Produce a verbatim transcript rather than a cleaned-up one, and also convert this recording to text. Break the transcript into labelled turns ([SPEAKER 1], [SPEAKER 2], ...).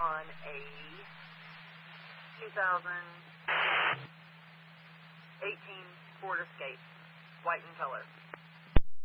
[SPEAKER 1] on a two thousand eighteen Ford Escape, white in color.